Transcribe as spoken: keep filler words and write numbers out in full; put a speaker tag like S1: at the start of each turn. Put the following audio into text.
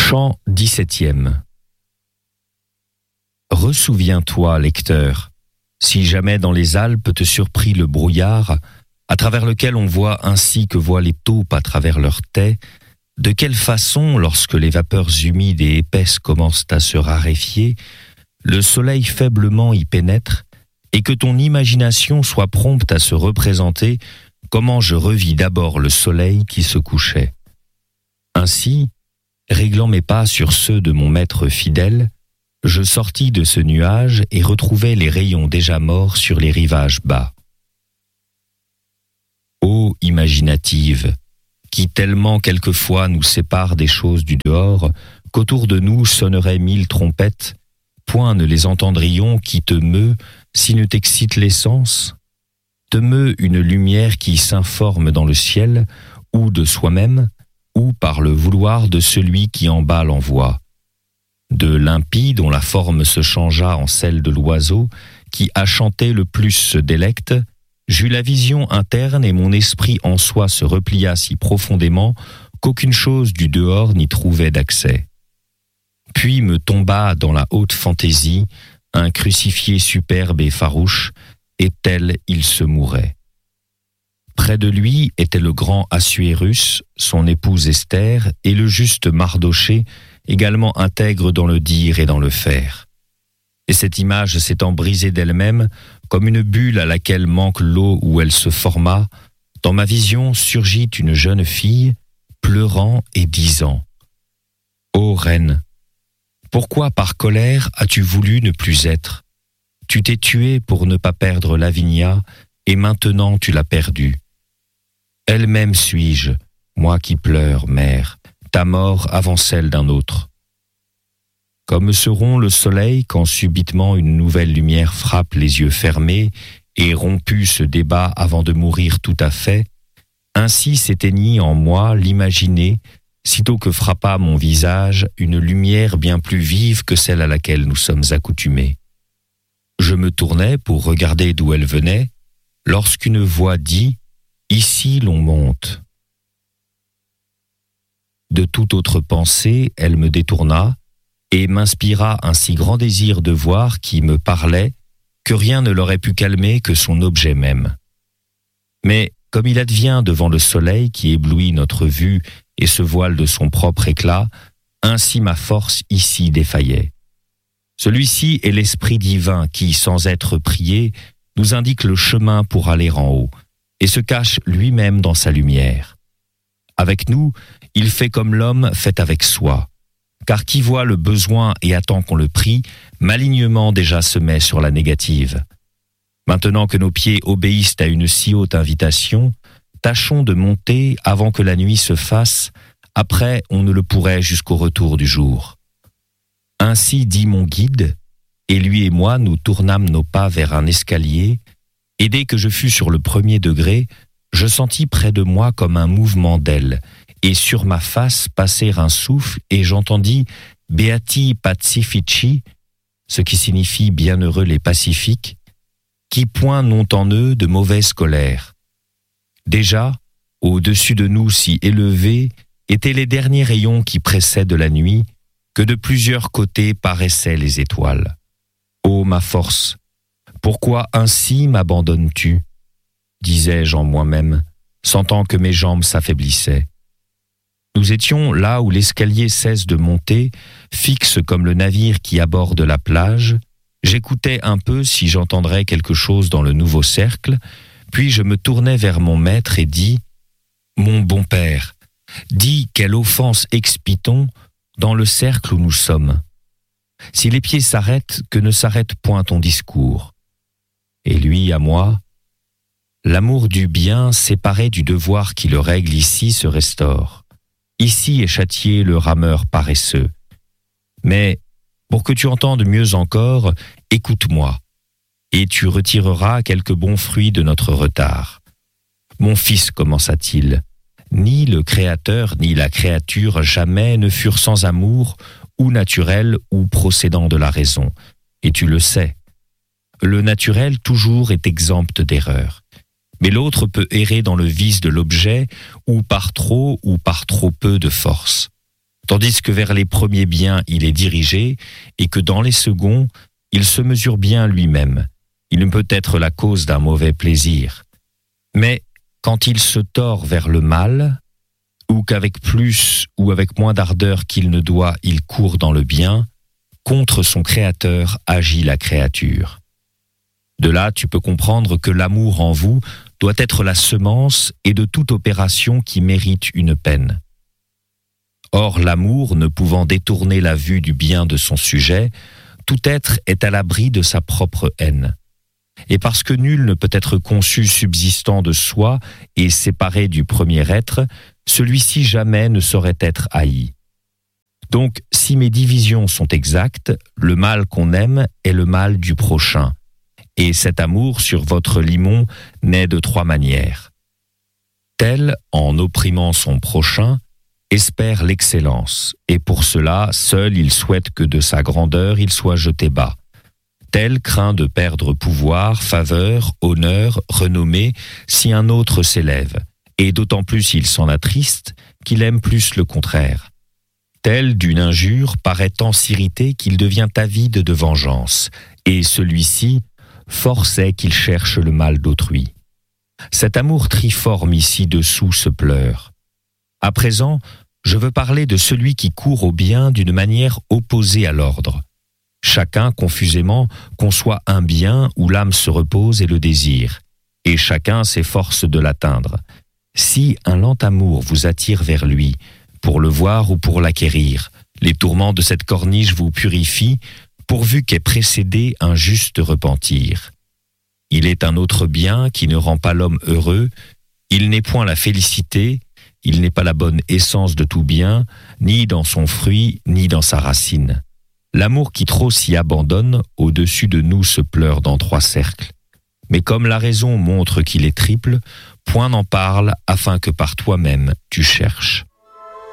S1: Chant dix-septième. Ressouviens-toi, lecteur, si jamais dans les Alpes te surprit le brouillard, à travers lequel on voit ainsi que voient les taupes à travers leurs tais, de quelle façon, lorsque les vapeurs humides et épaisses commencent à se raréfier, le soleil faiblement y pénètre, et que ton imagination soit prompte à se représenter comment je revis d'abord le soleil qui se couchait. Ainsi, réglant mes pas sur ceux de mon maître fidèle, je sortis de ce nuage et retrouvai les rayons déjà morts sur les rivages bas. Ô imaginative, qui tellement quelquefois nous sépare des choses du dehors, qu'autour de nous sonneraient mille trompettes, point ne les entendrions qui te meut, si ne t'excite les sens, te meut une lumière qui s'informe dans le ciel, ou de soi-même, ou par le vouloir de celui qui en bas l'envoie. De l'impie dont la forme se changea en celle de l'oiseau, qui a chanté le plus se délecte, j'eus la vision interne et mon esprit en soi se replia si profondément qu'aucune chose du dehors n'y trouvait d'accès. Puis me tomba dans la haute fantaisie un crucifié superbe et farouche, et tel il se mourait. Près de lui était le grand Assuérus, son épouse Esther, et le juste Mardochée, également intègre dans le dire et dans le faire. Et cette image s'étant brisée d'elle-même, comme une bulle à laquelle manque l'eau où elle se forma, dans ma vision surgit une jeune fille, pleurant et disant « Ô reine, pourquoi par colère as-tu voulu ne plus être? Tu t'es tuée pour ne pas perdre Lavinia, et maintenant tu l'as perdue. Elle-même suis-je, moi qui pleure, mère, ta mort avant celle d'un autre. Comme seront le soleil quand subitement une nouvelle lumière frappe les yeux fermés et rompu ce débat avant de mourir tout à fait, ainsi s'éteignit en moi l'imaginer, sitôt que frappa mon visage une lumière bien plus vive que celle à laquelle nous sommes accoutumés. Je me tournai pour regarder d'où elle venait, lorsqu'une voix dit « Ici l'on monte ». De toute autre pensée, elle me détourna et m'inspira un si grand désir de voir qui me parlait que rien ne l'aurait pu calmer que son objet même. Mais comme il advient devant le soleil qui éblouit notre vue et se voile de son propre éclat, ainsi ma force ici défaillait. Celui-ci est l'Esprit divin qui, sans être prié, nous indique le chemin pour aller en haut, et se cache lui-même dans sa lumière. Avec nous, il fait comme l'homme fait avec soi, car qui voit le besoin et attend qu'on le prie, malignement déjà se met sur la négative. Maintenant que nos pieds obéissent à une si haute invitation, tâchons de monter avant que la nuit se fasse, après on ne le pourrait jusqu'au retour du jour. Ainsi dit mon guide, et lui et moi nous tournâmes nos pas vers un escalier, et dès que je fus sur le premier degré, je sentis près de moi comme un mouvement d'ailes, et sur ma face passer un souffle, et j'entendis « Beati pacifici », ce qui signifie « bienheureux les pacifiques », qui point n'ont en eux de mauvaise colère. Déjà, au-dessus de nous si élevés, étaient les derniers rayons qui précèdent la nuit, que de plusieurs côtés paraissaient les étoiles. Ô ma force, pourquoi ainsi m'abandonnes-tu? Disais-je en moi-même, sentant que mes jambes s'affaiblissaient. Nous étions là où l'escalier cesse de monter, fixe comme le navire qui aborde la plage. J'écoutais un peu si j'entendrais quelque chose dans le nouveau cercle, puis je me tournai vers mon maître et dis « Mon bon père, dis quelle offense expie-t-on dans le cercle où nous sommes? Si les pieds s'arrêtent, que ne s'arrête point ton discours. » Et lui à moi, l'amour du bien séparé du devoir qui le règle ici se restaure. Ici est châtié le rameur paresseux. Mais pour que tu entendes mieux encore, écoute-moi, et tu retireras quelques bons fruits de notre retard. Mon fils, commença-t-il, ni le Créateur ni la créature jamais ne furent sans amour, ou naturels ou procédant de la raison, et tu le sais. Le naturel toujours est exempt d'erreur, mais l'autre peut errer dans le vice de l'objet, ou par trop ou par trop peu de force. tandis que vers les premiers biens il est dirigé, et que dans les seconds, il se mesure bien lui-même. Il ne peut être la cause d'un mauvais plaisir. Mais quand il se tord vers le mal, ou qu'avec plus ou avec moins d'ardeur qu'il ne doit, il court dans le bien, contre son Créateur agit la créature. De là, tu peux comprendre que l'amour en vous doit être la semence et de toute opération qui mérite une peine. Or, l'amour, ne pouvant détourner la vue du bien de son sujet, tout être est à l'abri de sa propre haine. Et parce que nul ne peut être conçu subsistant de soi et séparé du premier être, celui-ci jamais ne saurait être haï. Donc, si mes divisions sont exactes, le mal qu'on aime est le mal du prochain. Et cet amour sur votre limon naît de trois manières. Tel, en opprimant son prochain, espère l'excellence, et pour cela, seul il souhaite que de sa grandeur il soit jeté bas. Tel craint de perdre pouvoir, faveur, honneur, renommée, si un autre s'élève, et d'autant plus il s'en attriste qu'il aime plus le contraire. Tel, d'une injure, paraît tant s'irriter qu'il devient avide de vengeance, et celui-ci, force est qu'il cherche le mal d'autrui. Cet amour triforme ici dessous se pleure. À présent, je veux parler de celui qui court au bien d'une manière opposée à l'ordre. Chacun, confusément, conçoit un bien où l'âme se repose et le désire, et chacun s'efforce de l'atteindre. Si un lent amour vous attire vers lui, pour le voir ou pour l'acquérir, les tourments de cette corniche vous purifient, pourvu qu'ait précédé un juste repentir. Il est un autre bien qui ne rend pas l'homme heureux, il n'est point la félicité, il n'est pas la bonne essence de tout bien, ni dans son fruit, ni dans sa racine. L'amour qui trop s'y abandonne, au-dessus de nous se pleure dans trois cercles. Mais comme la raison montre qu'il est triple, point n'en parle afin que par toi-même tu cherches.